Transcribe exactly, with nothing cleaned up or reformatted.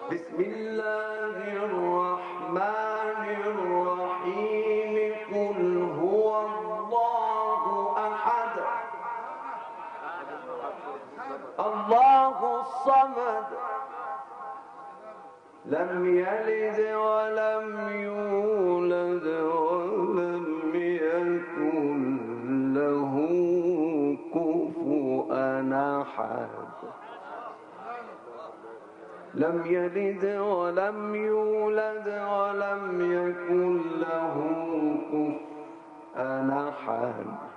بسم الله الرحمن الرحيم قل هو الله أحد الله الصمد لم يلد ولم يولد ولم يكن له كفوا أحد لم يلد ولم يولد ولم يكن له كفوا أحد